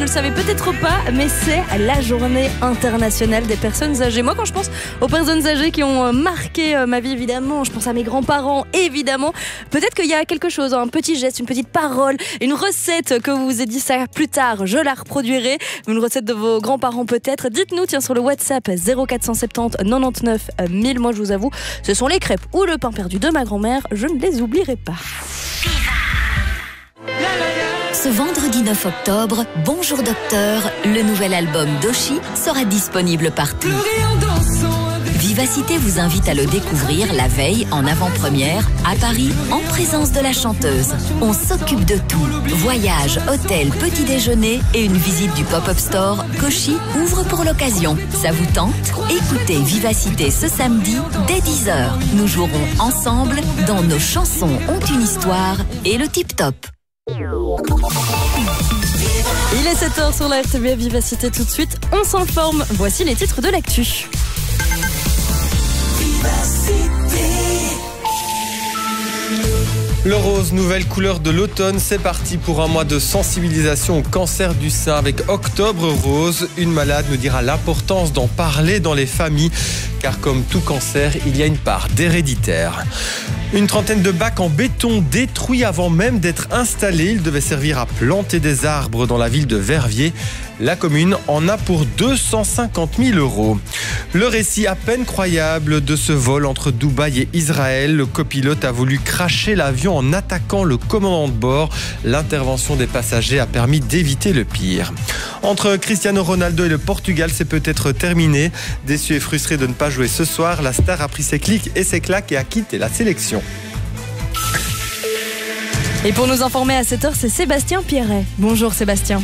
le savez peut-être pas, mais c'est la journée internationale des personnes âgées. Moi, quand je pense aux personnes âgées qui ont marqué ma vie, évidemment, je pense à mes grands-parents, évidemment. Peut-être qu'il y a quelque chose, un petit geste, une petite parole, une recette que vous vous êtes dit ça plus tard, je la reproduirai. Une recette de vos grands-parents peut-être. Dites-nous, tiens, sur le WhatsApp 0470 99 1000. Moi, je vous avoue, ce sont les crêpes ou le pain perdu de ma grand-mère. Je ne les oublierai pas. Ce vendredi 9 octobre, Bonjour Docteur, le nouvel album d'Oshi sera disponible partout. Vivacité vous invite à le découvrir la veille en avant-première à Paris en présence de la chanteuse. On s'occupe de tout. Voyage, hôtel, petit déjeuner et une visite du pop-up store qu'Oshi ouvre pour l'occasion. Ça vous tente? Écoutez Vivacité ce samedi dès 10h. Nous jouerons ensemble dans Nos chansons ont une histoire et le Tip Top. Il est 7h sur la RTBF Vivacité. Tout de suite, on s'informe. Voici les titres de l'actu. Le rose, nouvelle couleur de l'automne, c'est parti pour un mois de sensibilisation au cancer du sein avec Octobre Rose. Une malade nous dira l'importance d'en parler dans les familles, car comme tout cancer, il y a une part d'héréditaire. Une trentaine de bacs en béton détruits avant même d'être installés. Ils devaient servir à planter des arbres dans la ville de Verviers. La commune en a pour 250 000 €. Le récit à peine croyable de ce vol entre Dubaï et Israël. Le copilote a voulu crasher l'avion en attaquant le commandant de bord. L'intervention des passagers a permis d'éviter le pire. Entre Cristiano Ronaldo et le Portugal, c'est peut-être terminé. Déçu et frustré de ne pas jouer ce soir, la star a pris ses clics et ses claques et a quitté la sélection. Et pour nous informer à 7h, c'est Sébastien Pierret. Bonjour Sébastien.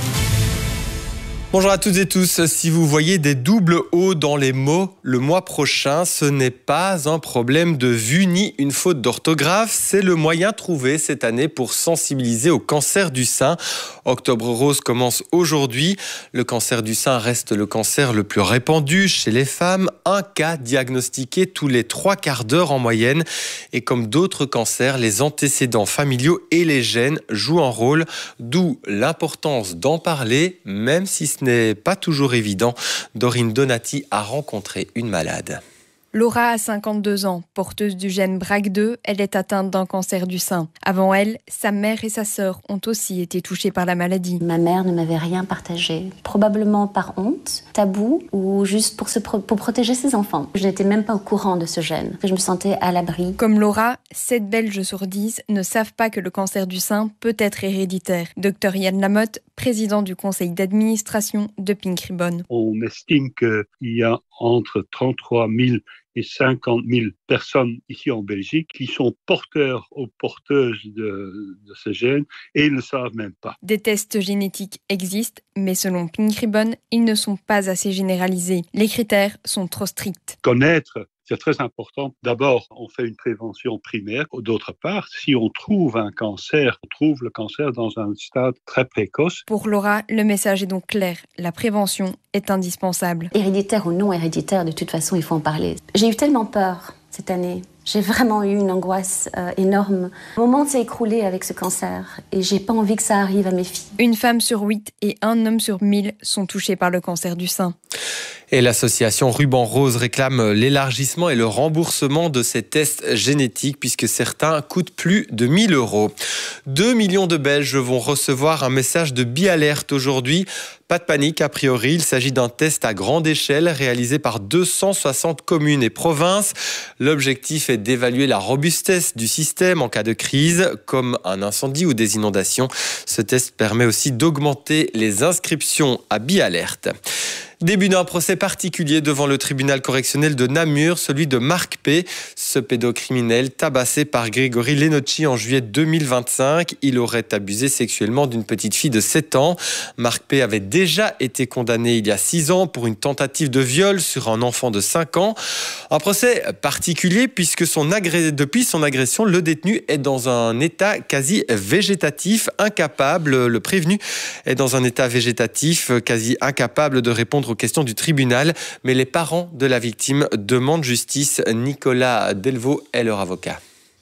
Bonjour à toutes et tous. Si vous voyez des doubles O dans les mots le mois prochain, ce n'est pas un problème de vue ni une faute d'orthographe. C'est le moyen trouvé cette année pour sensibiliser au cancer du sein. Octobre Rose commence aujourd'hui. Le cancer du sein reste le cancer le plus répandu chez les femmes. Un cas diagnostiqué tous les 3 quarts d'heure en moyenne. Et comme d'autres cancers, les antécédents familiaux et les gènes jouent un rôle. D'où l'importance d'en parler, même si ce n'est pas toujours évident. Dorine Donati a rencontré une malade. Laura a 52 ans, porteuse du gène BRCA2, elle est atteinte d'un cancer du sein. Avant elle, sa mère et sa sœur ont aussi été touchées par la maladie. Ma mère ne m'avait rien partagé, probablement par honte, tabou ou juste pour protéger ses enfants. Je n'étais même pas au courant de ce gène, je me sentais à l'abri. Comme Laura, 7 Belges sur 10 ne savent pas que le cancer du sein peut être héréditaire. Dr Yann Lamotte, président du conseil d'administration de Pink Ribbon. On estime qu'il y a entre 33 000 et 50 000 personnes ici en Belgique qui sont porteurs ou porteuses de ce gène et ils ne le savent même pas. Des tests génétiques existent, mais selon Pink Ribbon, ils ne sont pas assez généralisés. Les critères sont trop stricts. Connaître, c'est très important. D'abord, on fait une prévention primaire. D'autre part, si on trouve un cancer, on trouve le cancer dans un stade très précoce. Pour Laura, le message est donc clair. La prévention est indispensable. Héréditaire ou non héréditaire, de toute façon, il faut en parler. J'ai eu tellement peur cette année. J'ai vraiment eu une angoisse énorme. Mon monde s'est écroulé avec ce cancer et j'ai pas envie que ça arrive à mes filles. Une femme sur 8 et un homme sur 1000 sont touchés par le cancer du sein. Et l'association Ruban Rose réclame l'élargissement et le remboursement de ces tests génétiques puisque certains coûtent plus de 1 000 €. 2 millions de Belges vont recevoir un message de Bialerte aujourd'hui. Pas de panique, a priori, il s'agit d'un test à grande échelle réalisé par 260 communes et provinces. L'objectif est d'évaluer la robustesse du système en cas de crise, comme un incendie ou des inondations. Ce test permet aussi d'augmenter les inscriptions à Bialerte. Début d'un procès particulier devant le tribunal correctionnel de Namur, celui de Marc P. Ce pédocriminel tabassé par Grégory Lenocci en juillet 2025. Il aurait abusé sexuellement d'une petite fille de 7 ans. Marc P. avait déjà été condamné il y a 6 ans pour une tentative de viol sur un enfant de 5 ans. Un procès particulier puisque depuis son agression, le détenu est dans un état quasi végétatif, incapable. Le prévenu est dans un état végétatif, quasi incapable de répondre aux questions du tribunal, mais les parents de la victime demandent justice. Nicolas Delvaux est leur avocat.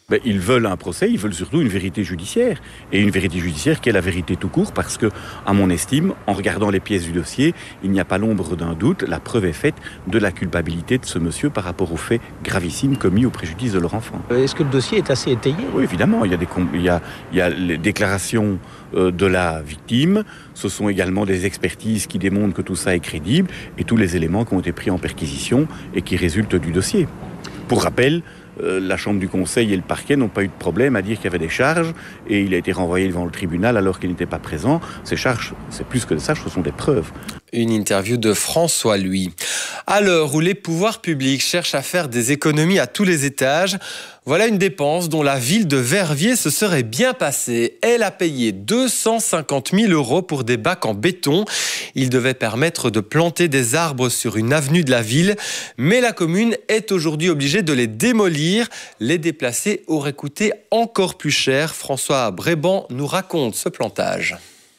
Ils veulent un procès, ils veulent surtout une vérité judiciaire. Et une vérité judiciaire qui est la vérité tout court, parce que, à mon estime, en regardant les pièces du dossier, il n'y a pas l'ombre d'un doute, la preuve est faite de la culpabilité de ce monsieur par rapport aux faits gravissimes commis au préjudice de leur enfant. Est-ce que le dossier est assez étayé ? Oui, évidemment, il y a les déclarations de la victime, ce sont également des expertises qui démontrent que tout ça est crédible, et tous les éléments qui ont été pris en perquisition et qui résultent du dossier. Pour rappel, la Chambre du Conseil et le parquet n'ont pas eu de problème à dire qu'il y avait des charges et il a été renvoyé devant le tribunal alors qu'il n'était pas présent. Ces charges, c'est plus que des charges, ce sont des preuves. Une interview de François Louis. À l'heure où les pouvoirs publics cherchent à faire des économies à tous les étages, voilà une dépense dont la ville de Verviers se serait bien passée. Elle a payé 250 000 € pour des bacs en béton. Ils devaient permettre de planter des arbres sur une avenue de la ville. Mais la commune est aujourd'hui obligée de les démolir. Les déplacer aurait coûté encore plus cher. François Bréban nous raconte ce plantage.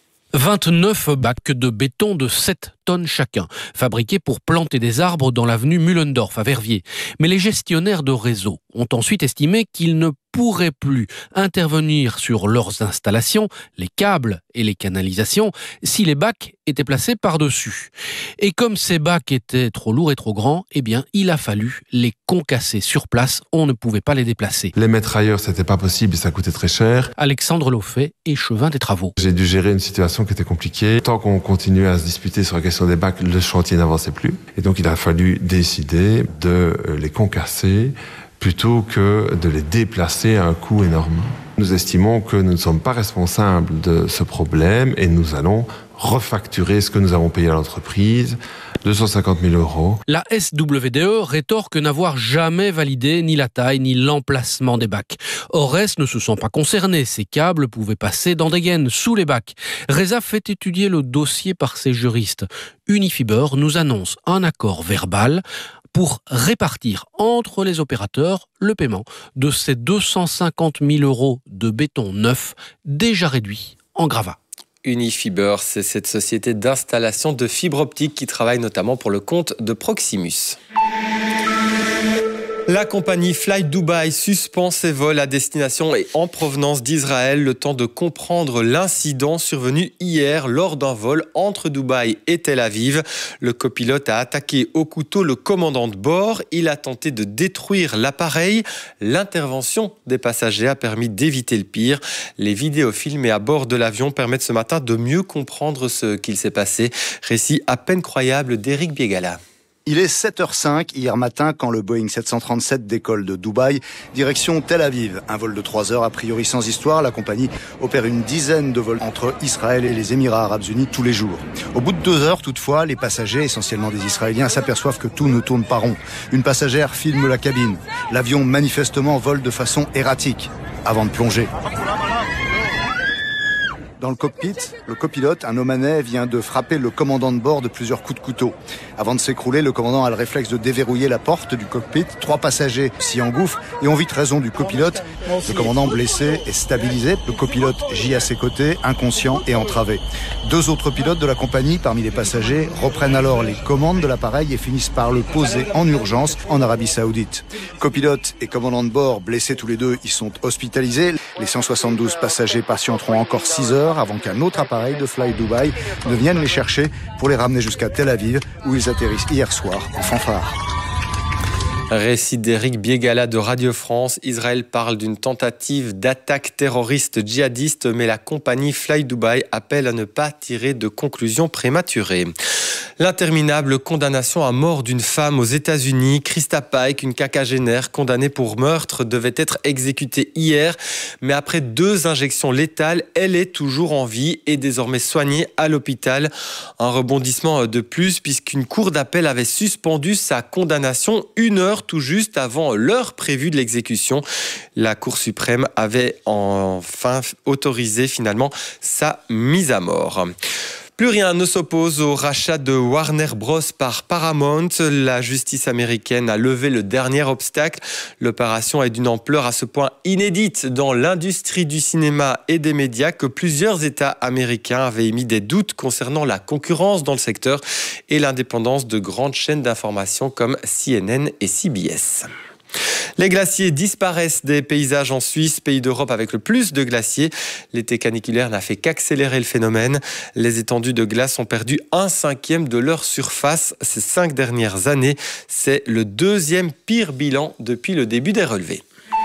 29 bacs de béton de 7 tonnes chacun, fabriqués pour planter des arbres dans l'avenue Mühlendorf à Verviers. Mais les gestionnaires de réseau ont ensuite estimé qu'ils ne pourraient plus intervenir sur leurs installations, les câbles et les canalisations, si les bacs étaient placés par-dessus. Et comme ces bacs étaient trop lourds et trop grands, il a fallu les concasser sur place. On ne pouvait pas les déplacer. Les mettre ailleurs, c'était pas possible et ça coûtait très cher. Alexandre Loffet, échevin des travaux. J'ai dû gérer une situation qui était compliquée. Tant qu'on continuait à se disputer sur la question des bacs, le chantier n'avançait plus. Et donc il a fallu décider de les concasser plutôt que de les déplacer à un coût énorme. Nous estimons que nous ne sommes pas responsables de ce problème et nous allons refacturer ce que nous avons payé à l'entreprise, 250 000 €. La SWDE rétorque n'avoir jamais validé ni la taille ni l'emplacement des bacs. Ores ne se sent pas concerné. Ces câbles pouvaient passer dans des gaines sous les bacs. Reza fait étudier le dossier par ses juristes. Unifiber nous annonce un accord verbal pour répartir entre les opérateurs le paiement de ces 250 000 € de béton neuf déjà réduit en gravat. Unifiber, c'est cette société d'installation de fibre optique qui travaille notamment pour le compte de Proximus. La compagnie Fly Dubai suspend ses vols à destination et en provenance d'Israël le temps de comprendre l'incident survenu hier lors d'un vol entre Dubaï et Tel Aviv. Le copilote a attaqué au couteau le commandant de bord. Il a tenté de détruire l'appareil. L'intervention des passagers a permis d'éviter le pire. Les vidéos filmées à bord de l'avion permettent ce matin de mieux comprendre ce qu'il s'est passé. Récit à peine croyable d'Éric Biegala. Il est 7h05 hier matin quand le Boeing 737 décolle de Dubaï, direction Tel Aviv. Un vol de 3 heures a priori sans histoire. La compagnie opère une dizaine de vols entre Israël et les Émirats Arabes Unis tous les jours. Au bout de 2 heures, toutefois, les passagers, essentiellement des Israéliens, s'aperçoivent que tout ne tourne pas rond. Une passagère filme la cabine. L'avion manifestement vole de façon erratique avant de plonger. Dans le cockpit, le copilote, un Omanais, vient de frapper le commandant de bord de plusieurs coups de couteau. Avant de s'écrouler, le commandant a le réflexe de déverrouiller la porte du cockpit. 3 passagers s'y engouffrent et ont vite raison du copilote. Le commandant blessé est stabilisé. Le copilote gît à ses côtés, inconscient et entravé. 2 autres pilotes de la compagnie, parmi les passagers, reprennent alors les commandes de l'appareil et finissent par le poser en urgence en Arabie Saoudite. Copilote et commandant de bord, blessés tous les deux, ils sont hospitalisés. Les 172 passagers patienteront encore 6 heures avant qu'un autre appareil de Fly Dubai ne vienne les chercher pour les ramener jusqu'à Tel Aviv où ils atterrissent hier soir en fanfare. Récit d'Éric Biegala de Radio France. Israël parle d'une tentative d'attaque terroriste djihadiste, mais la compagnie Fly Dubai appelle à ne pas tirer de conclusions prématurées. L'interminable condamnation à mort d'une femme aux États-Unis. Krista Pike, une quinquagénaire condamnée pour meurtre, devait être exécutée hier. Mais après 2 injections létales, elle est toujours en vie et désormais soignée à l'hôpital. Un rebondissement de plus puisqu'une cour d'appel avait suspendu sa condamnation 1 heure tout juste avant l'heure prévue de l'exécution. La Cour suprême avait enfin autorisé finalement sa mise à mort. Plus rien ne s'oppose au rachat de Warner Bros par Paramount. La justice américaine a levé le dernier obstacle. L'opération est d'une ampleur à ce point inédite dans l'industrie du cinéma et des médias que plusieurs États américains avaient émis des doutes concernant la concurrence dans le secteur et l'indépendance de grandes chaînes d'information comme CNN et CBS. Les glaciers disparaissent des paysages en Suisse, pays d'Europe avec le plus de glaciers. L'été caniculaire n'a fait qu'accélérer le phénomène. Les étendues de glace ont perdu 1/5 de leur surface ces 5 dernières années. C'est le 2e pire bilan depuis le début des relevés.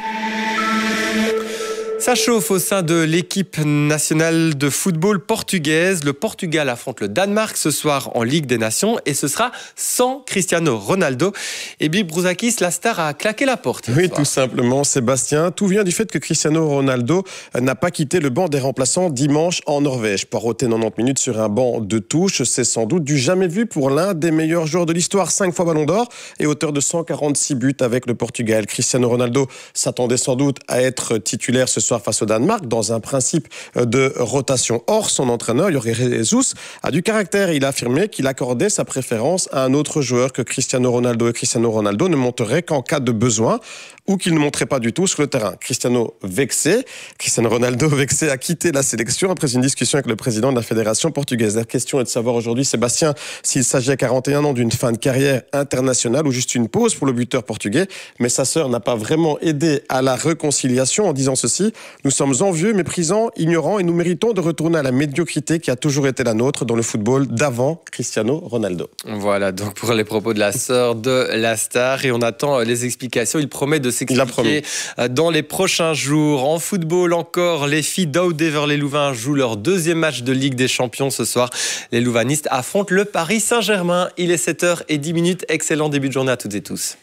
Ça chauffe au sein de l'équipe nationale de football portugaise. Le Portugal affronte le Danemark ce soir en Ligue des Nations et ce sera sans Cristiano Ronaldo. Et Bill Brouzakis, la star, a claqué la porte. Oui, tout simplement, Sébastien. Tout vient du fait que Cristiano Ronaldo n'a pas quitté le banc des remplaçants dimanche en Norvège. Poireauté 90 minutes sur un banc de touche, c'est sans doute du jamais vu pour l'un des meilleurs joueurs de l'histoire. 5 fois Ballon d'Or et auteur de 146 buts avec le Portugal. Cristiano Ronaldo s'attendait sans doute à être titulaire ce soir face au Danemark dans un principe de rotation. Or, son entraîneur, Jorge Jesus, a du caractère et il a affirmé qu'il accordait sa préférence à un autre joueur que Cristiano Ronaldo. Et Cristiano Ronaldo ne monterait qu'en cas de besoin ou qu'il ne montrait pas du tout sur le terrain. Cristiano Ronaldo vexé a quitté la sélection après une discussion avec le président de la fédération portugaise. La question est de savoir aujourd'hui, Sébastien, s'il s'agit à 41 ans d'une fin de carrière internationale ou juste une pause pour le buteur portugais. Mais sa sœur n'a pas vraiment aidé à la réconciliation en disant ceci: nous sommes envieux, méprisants, ignorants et nous méritons de retourner à la médiocrité qui a toujours été la nôtre dans le football d'avant Cristiano Ronaldo. Voilà donc pour les propos de la sœur de la star et on attend les explications. Il promet de s'expliquer dans les prochains jours. En football encore, les filles d'Audever-les-Louvains jouent leur 2e match de Ligue des Champions ce soir. Les louvanistes affrontent le Paris Saint-Germain. Il est 7h10. Excellent début de journée à toutes et tous.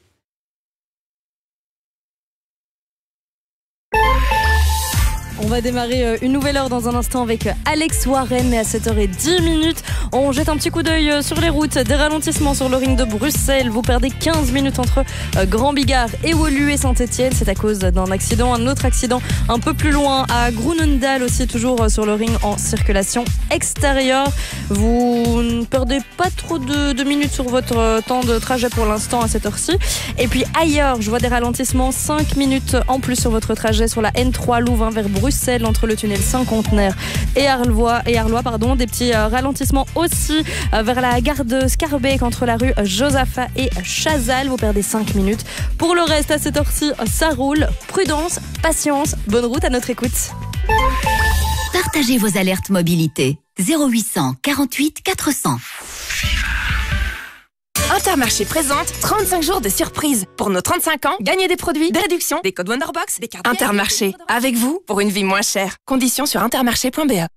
On va démarrer une nouvelle heure dans un instant avec Alex Warren, mais à 7h10, on jette un petit coup d'œil sur les routes. Des ralentissements sur le ring de Bruxelles. Vous perdez 15 minutes entre Grand Bigard et Woluwe et Saint-Etienne. C'est à cause d'un accident. Un autre accident un peu plus loin à Groenendaal aussi, toujours sur le ring en circulation extérieure. Vous ne perdez pas trop de minutes sur votre temps de trajet pour l'instant à cette heure-ci. Et puis ailleurs, je vois des ralentissements, 5 minutes en plus sur votre trajet sur la N3 Louvain vers Bruxelles entre le tunnel Saint-Contenaire et Arlois, des petits ralentissements aussi vers la gare de Scarbeck entre la rue Josaphat et Chazal. Vous perdez 5 minutes. Pour le reste, à cette heure-ci, ça roule. Prudence, patience, bonne route à notre écoute. Partagez vos alertes mobilité. 0800 48 400. Intermarché présente 35 jours de surprise. Pour nos 35 ans, gagnez des produits, des réductions, des codes Wonderbox, des cartes. Intermarché, avec vous pour une vie moins chère. Conditions sur intermarché.be.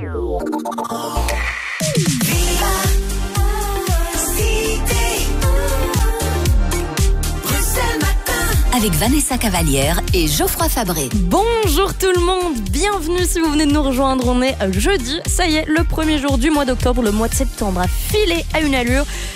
Avec Vanessa Cavalière et Geoffroy Fabré. Bonjour tout le monde, bienvenue si vous venez de nous rejoindre. On est jeudi, ça y est, le premier jour du mois d'octobre. Le mois de septembre a filé à une allure.